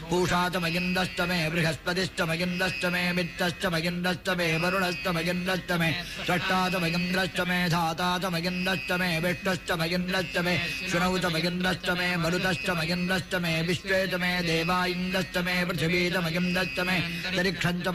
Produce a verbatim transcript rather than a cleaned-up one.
पूषातमगिन्दश्च मे बृहस्पतिश्च मगिन्दश्च मे मित्रश्च मगिन्दश्च मे वरुणश्च मगिन्दश्च मे षष्ठातमगिन्द्रश्च मे धातातमगिन्दश्च मे विष्णुश्च मगिन्दश्च मे शुनौ च मगिन्दश्च मे मरुतश्च मगिन्दश्च मे विश्वे च मे देवा इन्दश्च मे पृथिवी च मगिन्दश्च मे तरिक्षञ्च